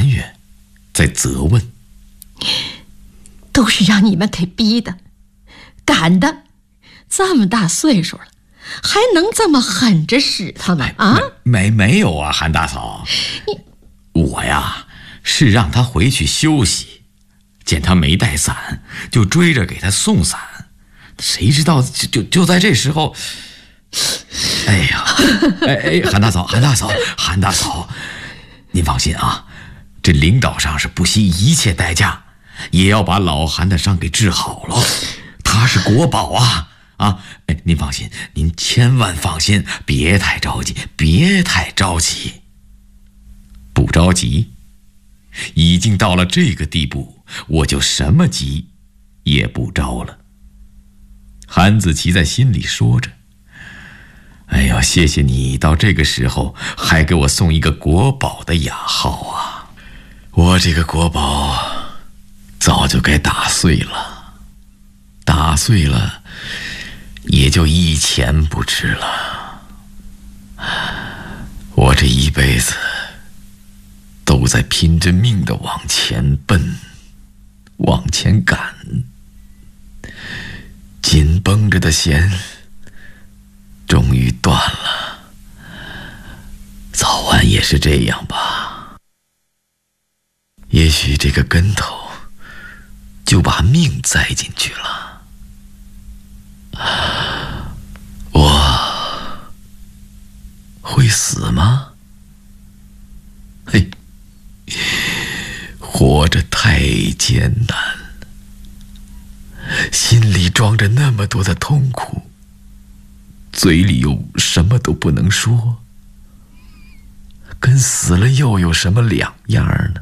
埋怨，在责问。 都是让你们给逼的，赶的，这么大岁数了，还能这么狠着使他们啊？ 没有啊，韩大嫂，我呀是让他回去休息，见他没带伞，就追着给他送伞。谁知道就在这时候，哎呀，韩大嫂，您放心啊，这领导上是不惜一切代价，也要把老韩的伤给治好了。他是国宝啊！您放心，您千万放心，别太着急。不着急，已经到了这个地步，我就什么急也不着了。韩子琪在心里说着：“哎呦，谢谢你到这个时候还给我送一个国宝的雅号啊！我这个国宝早就该打碎了，也就一钱不值了。我这一辈子都在拼着命的往前奔，往前赶，紧绷着的弦终于断了，早晚也是这样吧。也许这个跟头就把命栽进去了。我会死吗？嘿，活着太艰难，心里装着那么多的痛苦，嘴里又什么都不能说，跟死了又有什么两样呢？